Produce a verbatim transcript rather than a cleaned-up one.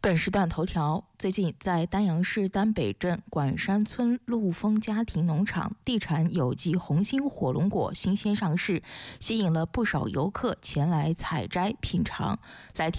本时段头条：最近，在丹阳市丹北镇管山村陆丰家庭农场，地产有机红心火龙果新鲜上市，吸引了不少游客前来采摘品尝。来